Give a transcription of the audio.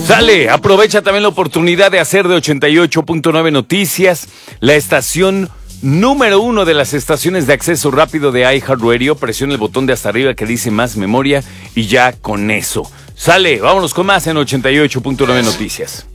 Sale, aprovecha también la oportunidad de hacer de 88.9 Noticias la estación número 1 de las estaciones de acceso rápido de iHeartRadio. Presiona el botón de hasta arriba que dice más memoria y ya con eso. Sale, vámonos con más en 88.9 Noticias.